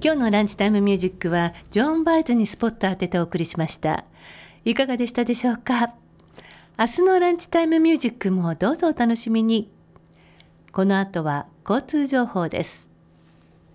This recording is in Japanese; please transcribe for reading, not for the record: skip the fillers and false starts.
今日のランチタイムミュージックはジョン・バイズにスポット当ててお送りしました。いかがでしたでしょうか。明日のランチタイムミュージックもどうぞお楽しみに。この後は交通情報です。